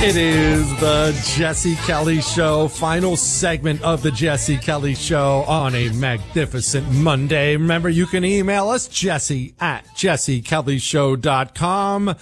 It is the Jesse Kelly Show, final segment of the Jesse Kelly Show on a magnificent Monday. Remember, you can email us, jesse@jessekellyshow.com.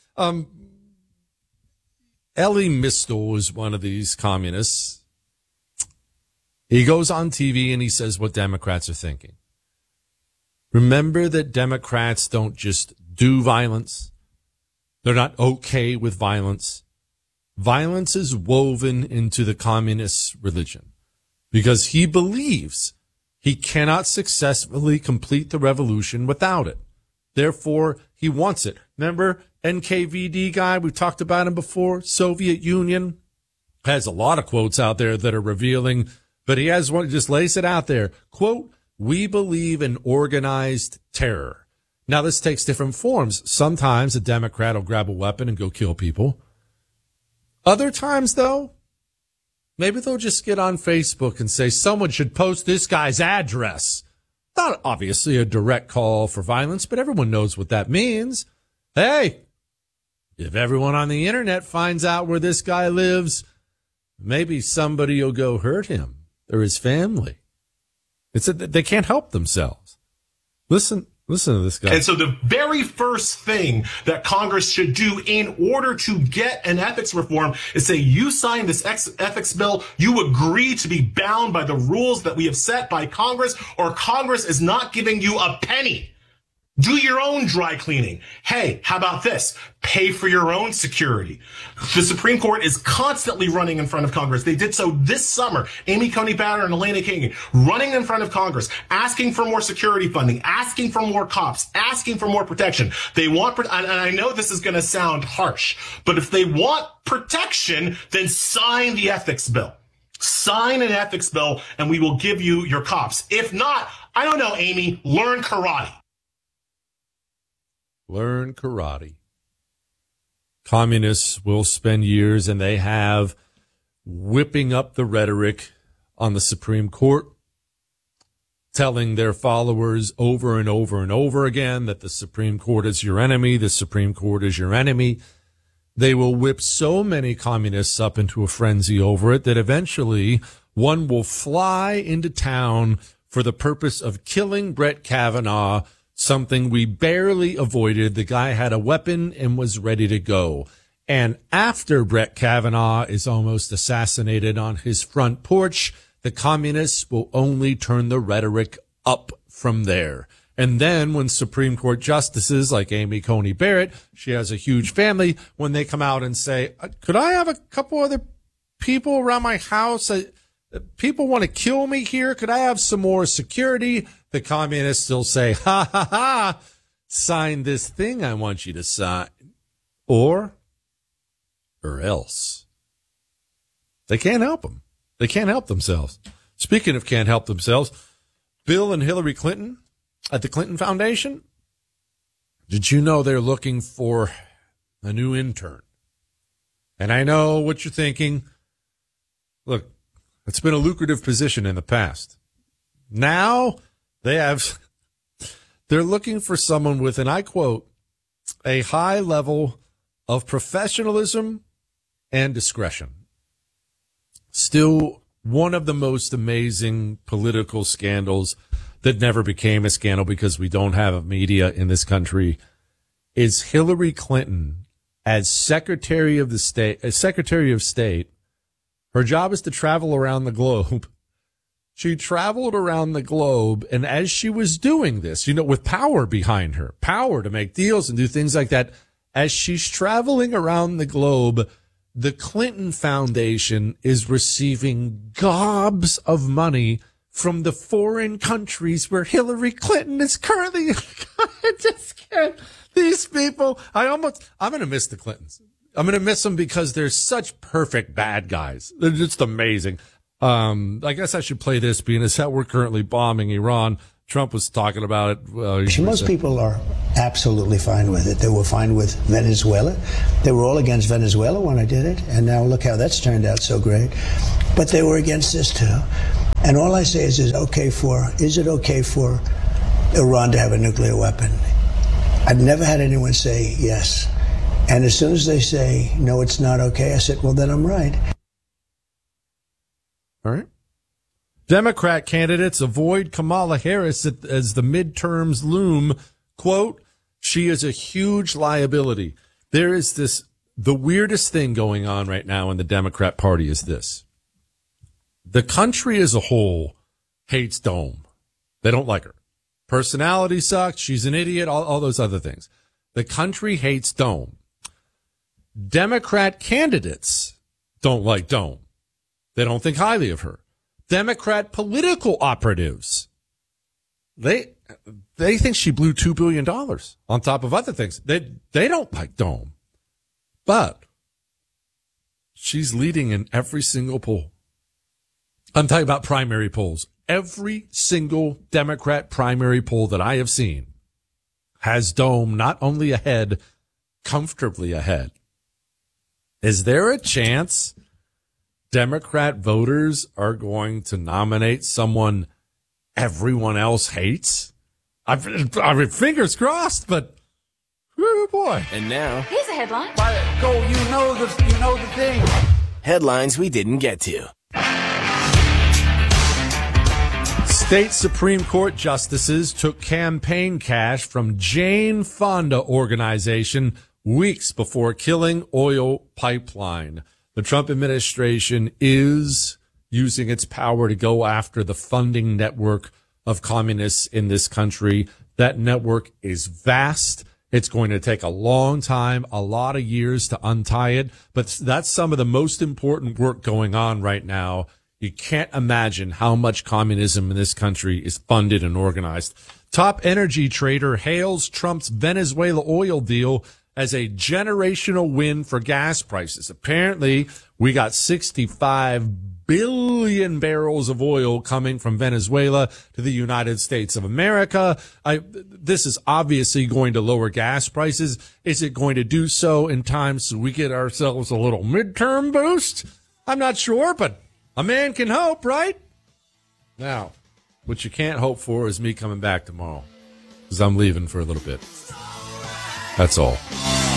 Elie Mystal is one of these communists. He goes on TV and he says what Democrats are thinking. Remember that Democrats don't just do violence. They're not okay with violence. Violence is woven into the communist religion because he believes he cannot successfully complete the revolution without it. Therefore, he wants it. Remember NKVD guy? We talked about him before. Soviet Union has a lot of quotes out there that are revealing, but he has one, just lays it out there. Quote, "We believe in organized terror." Now, this takes different forms. Sometimes a Democrat will grab a weapon and go kill people. Other times, though, maybe they'll just get on Facebook and say someone should post this guy's address. Not obviously a direct call for violence, but everyone knows what that means. Hey, if everyone on the internet finds out where this guy lives, maybe somebody will go hurt him or his family. They can't help themselves. Listen to this guy. And so the very first thing that Congress should do in order to get an ethics reform is say, you sign this ethics bill, you agree to be bound by the rules that we have set by Congress, or Congress is not giving you a penny. Do your own dry cleaning. Hey, how about this? Pay for your own security. The Supreme Court is constantly running in front of Congress. They did so this summer. Amy Coney Barrett and Elena Kagan running in front of Congress, asking for more security funding, asking for more cops, asking for more protection. They want, and I know this is going to sound harsh, but if they want protection, then sign the ethics bill. Sign an ethics bill and we will give you your cops. If not, I don't know, Amy, learn karate. Learn karate. Communists will spend years, and they have, whipping up the rhetoric on the Supreme Court, telling their followers over and over and over again that the Supreme Court is your enemy, the Supreme Court is your enemy. They will whip so many communists up into a frenzy over it that eventually one will fly into town for the purpose of killing Brett Kavanaugh, something we barely avoided. The guy had a weapon and was ready to go. And after Brett Kavanaugh is almost assassinated on his front porch, the communists will only turn the rhetoric up from there. And then when Supreme Court justices like Amy Coney Barrett, she has a huge family, when they come out and say, could I have a couple other people around my house? People want to kill me here. Could I have some more security? The communists still say, ha, ha, ha, sign this thing I want you to sign. Or else. They can't help them. They can't help themselves. Speaking of can't help themselves, Bill and Hillary Clinton at the Clinton Foundation, did you know they're looking for a new intern? And I know what you're thinking. Look, it's been a lucrative position in the past. Now they're looking for someone with, and I quote, a high level of professionalism and discretion. Still one of the most amazing political scandals that never became a scandal because we don't have a media in this country is Hillary Clinton as Secretary of State. Her job is to travel around the globe. She traveled around the globe, and as she was doing this, with power behind her, power to make deals and do things like that, as she's traveling around the globe, the Clinton Foundation is receiving gobs of money from the foreign countries where Hillary Clinton is currently. I just can't. These people, I'm going to miss the Clintons. I'm going to miss them because they're such perfect bad guys. They're just amazing. I guess I should play this, being as that we're currently bombing Iran. Trump was talking about it. Most people are absolutely fine with it. They were fine with Venezuela. They were all against Venezuela when I did it. And now look how that's turned out so great. But they were against this too. And all I say is it okay for Iran to have a nuclear weapon? I've never had anyone say yes. And as soon as they say, no, it's not okay, I said, well, then I'm right. All right. Democrat candidates avoid Kamala Harris as the midterms loom. Quote, she is a huge liability. There is the weirdest thing going on right now in the Democrat Party is this. The country as a whole hates Dome. They don't like her. Personality sucks. She's an idiot. All those other things. The country hates Dome. Democrat candidates don't like Dome. They don't think highly of her. Democrat political operatives, they think she blew $2 billion on top of other things. They don't like Dome. But she's leading in every single poll. I'm talking about primary polls. Every single Democrat primary poll that I have seen has Dome not only ahead, comfortably ahead. Is there a chance Democrat voters are going to nominate someone everyone else hates? I mean, fingers crossed, but oh boy. And now, here's a headline. Go, you know the thing. Headlines we didn't get to. State Supreme Court justices took campaign cash from Jane Fonda organization weeks before killing oil pipeline. The Trump administration is using its power to go after the funding network of communists in this country. That network is vast. It's going to take a long time, a lot of years to untie it, but that's some of the most important work going on right now. You can't imagine how much communism in this country is funded and organized. Top energy trader hails Trump's Venezuela oil deal as a generational win for gas prices. Apparently, we got 65 billion barrels of oil coming from Venezuela to the United States of America. This is obviously going to lower gas prices. Is it going to do so in time so we get ourselves a little midterm boost? I'm not sure, but a man can hope, right? Now, what you can't hope for is me coming back tomorrow, because I'm leaving for a little bit. That's all.